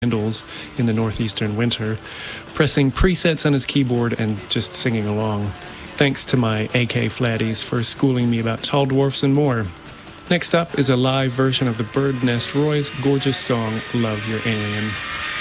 candles in the northeastern winter, pressing presets on his keyboard and just singing along. Thanks to my AK Flatties for schooling me about tall dwarfs and more. Next up is a live version of the Bird Nest Roy's gorgeous song, Love Your Alien.